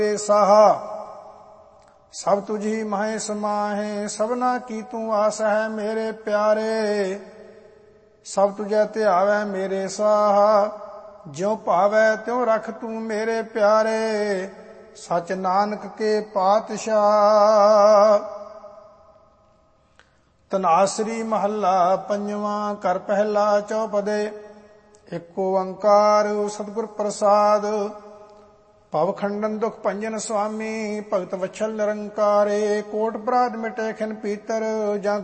ਸਾਹਾ ਸਭ ਤੁਝੀ ਮਹਿ ਸਮਾਹੇ, ਸਭਨਾ ਕੀ ਤੂੰ ਆਸ ਹੈ ਮੇਰੇ ਪਿਆਰੇ। ਸਭ ਤੁਝੈ ਧਿਆਵੈ ਮੇਰੇ ਸਾਹਾ, ਜਿਉ ਭਾਵੈ ਤਿਉ ਰਖ ਤੂੰ ਮੇਰੇ ਪਿਆਰੇ। ਸਚ ਨਾਨਕ ਕੇ ਪਾਤਸ਼ਾਹ। ਤਨਾਸਰੀ ਮਹੱਲਾ ਪੰਜਵਾਂ। ਘਰ ਪਹਿਲਾ ਚੌਪਦੇ। ਇਕ ਓੰਕਾਰ ਸਤਿਗੁਰ ਪ੍ਰਸਾਦ। ਭਵ ਖੰਡਨ ਦੁਖ ਭੰਜਨ ਸੁਆਮੀ, ਭਗਤ ਵਛਲ ਨਿਰੰਕਾਰੇ। ਕੋਟ ਅਪਰਾਧ ਮਿਟੇ ਖਿਨ ਪੀਤਰ, ਜਾਂ